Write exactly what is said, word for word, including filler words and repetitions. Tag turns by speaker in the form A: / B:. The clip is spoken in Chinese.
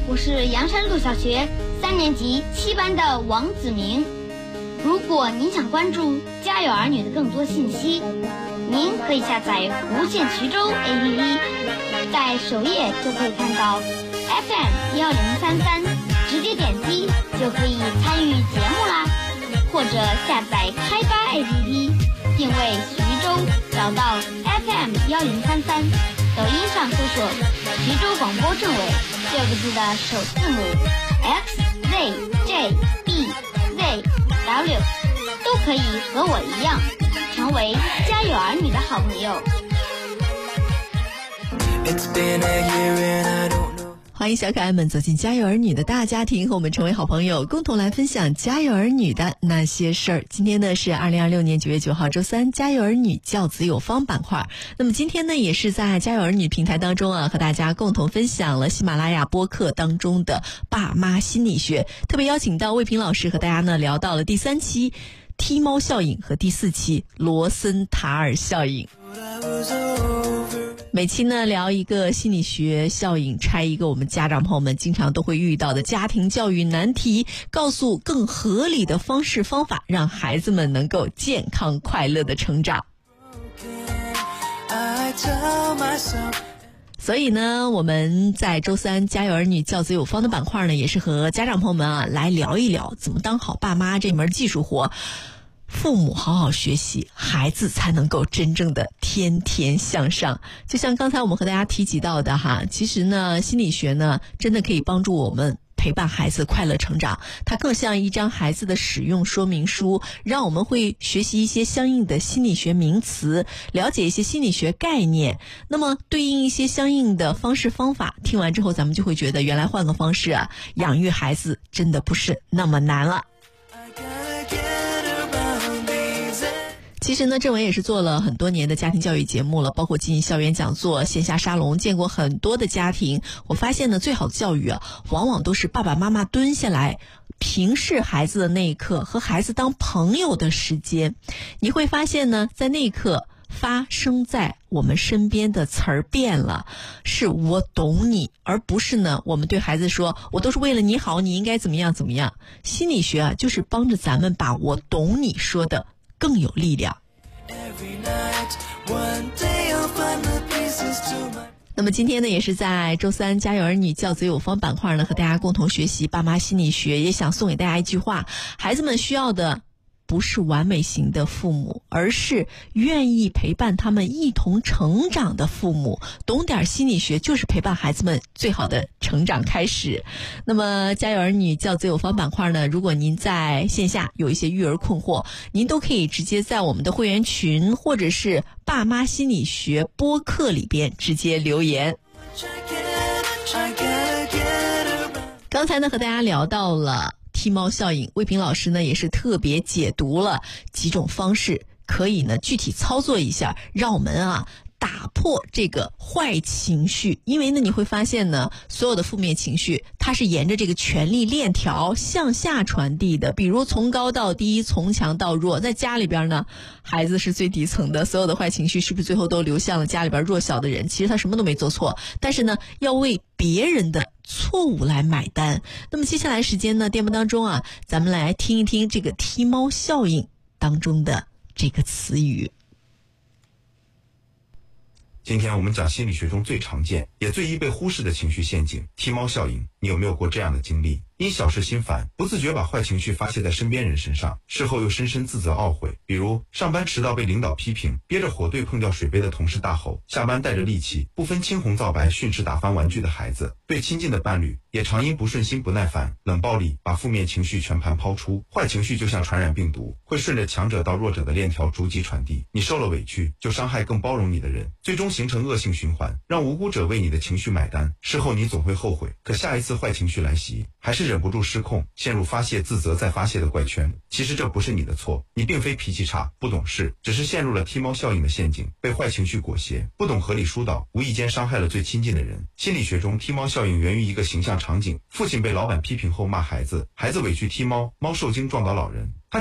A: 我是阳山路小学三年级七班的王子明。如果您想关注家有儿女的更多信息，您可以下载无线徐州 A P P， 在首页就可以看到 F M 一零三三，直接点击就可以参与节目啦。或者下载开发 A P P， 定位徐州，找到 F M 一零三三，抖音上搜索徐州广播政委六个字的首字母 X Z J B Z W， 都可以和我一样成为家有儿女的好朋友。
B: 欢迎小可爱们走进家有儿女的大家庭，和我们成为好朋友，共同来分享家有儿女的那些事儿。今天呢是二零二六年九月九号周三，家有儿女教子有方板块。那么今天呢也是在家有儿女平台当中啊，和大家共同分享了喜马拉雅播客当中的爸妈心理学，特别邀请到魏平老师和大家呢聊到了第三期踢猫效应和第四期罗森塔尔效应。每期呢聊一个心理学效应，拆一个我们家长朋友们经常都会遇到的家庭教育难题，告诉更合理的方式方法，让孩子们能够健康快乐的成长。所以呢我们在周三家有儿女教子有方的板块呢，也是和家长朋友们啊来聊一聊怎么当好爸妈这门技术活。父母好好学习，孩子才能够真正的天天向上。就像刚才我们和大家提及到的哈，其实呢心理学呢真的可以帮助我们陪伴孩子快乐成长，它更像一张孩子的使用说明书，让我们会学习一些相应的心理学名词，了解一些心理学概念，那么对应一些相应的方式方法，听完之后咱们就会觉得原来换个方式啊，养育孩子真的不是那么难了。其实呢，郑伟也是做了很多年的家庭教育节目了，包括进行校园讲座、线下沙龙，见过很多的家庭。我发现呢，最好的教育啊，往往都是爸爸妈妈蹲下来平视孩子的那一刻，和孩子当朋友的时间。你会发现呢，在那一刻发生在我们身边的词儿变了，是我懂你，而不是呢我们对孩子说我都是为了你好，你应该怎么样怎么样。心理学啊，就是帮着咱们把我懂你说的更有力量。那么今天呢，也是在周三家有儿女教子有方板块呢，和大家共同学习爸妈心理学，也想送给大家一句话：孩子们需要的不是完美型的父母，而是愿意陪伴他们一同成长的父母。懂点心理学，就是陪伴孩子们最好的成长开始。那么家有儿女教子有方板块呢，如果您在线下有一些育儿困惑，您都可以直接在我们的会员群或者是爸妈心理学播客里边直接留言。刚才呢和大家聊到了踢猫效应，魏平老师呢也是特别解读了几种方式，可以呢具体操作一下，让我们啊打破这个坏情绪。因为呢你会发现呢，所有的负面情绪它是沿着这个权力链条向下传递的，比如从高到低，从强到弱。在家里边呢，孩子是最底层的，所有的坏情绪是不是最后都流向了家里边弱小的人？其实他什么都没做错，但是呢要为别人的错误来买单。那么接下来时间呢，节目当中啊，咱们来听一听这个踢猫效应当中的这个词语。
C: 今天我们讲心理学中最常见也最易被忽视的情绪陷阱——踢猫效应。你有没有过这样的经历？因小事心烦，不自觉把坏情绪发泄在身边人身上，事后又深深自责懊悔。比如上班迟到被领导批评，憋着火对碰掉水杯的同事大吼，下班带着戾气不分青红皂白训斥打翻玩具的孩子。对亲近的伴侣也常因不顺心不耐烦冷暴力，把负面情绪全盘抛出。坏情绪就像传染病毒，会顺着强者到弱者的链条逐级传递，你受了委屈就伤害更包容你的人，最终形成恶性循环，让无辜者为你的情绪买单。事后你总会后悔，可下一次坏情绪来袭，还是忍不住失控，陷入发泄自责再发泄的怪圈。其实这不是你的错，你并非脾气差不懂事，只是陷入了踢猫效应的陷阱，被坏情绪裹挟，不懂合理疏导，无意间伤害了最亲近的人。心理学中踢猫效应源于一个形象场景：父亲被老板批评后骂孩子，孩子委屈踢猫，猫受惊撞倒老人。